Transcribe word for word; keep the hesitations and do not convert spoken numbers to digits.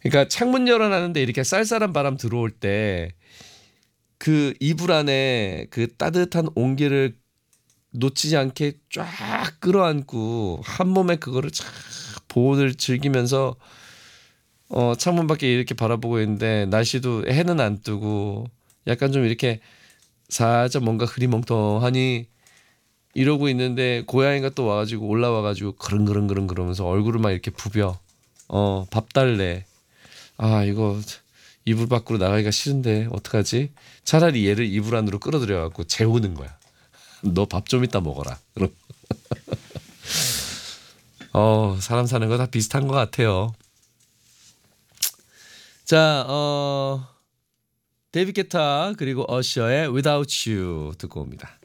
그러니까 창문 열어놨는데 이렇게 쌀쌀한 바람 들어올 때 그 이불 안에 그 따뜻한 온기를 놓치지 않게 쫙 끌어안고 한 몸에 그거를 쫙 보호를 즐기면서 어 창문 밖에 이렇게 바라보고 있는데 날씨도 해는 안 뜨고 약간 좀 이렇게 살짝 뭔가 흐리멍텅하니 이러고 있는데 고양이가 또 와가지고 올라와가지고 그릉그릉그릉 그러면서 얼굴을 막 이렇게 부벼. 어, 밥 달래. 아, 이거 이불 밖으로 나가기가 싫은데 어떡하지? 차라리 얘를 이불 안으로 끌어들여갖고 재우는 거야. 너 밥 좀 이따 먹어라. 그럼 어, 사람 사는 거 다 비슷한 것 같아요. 자, 어, 데이비 게타 그리고 어셔의 Without You 듣고 옵니다.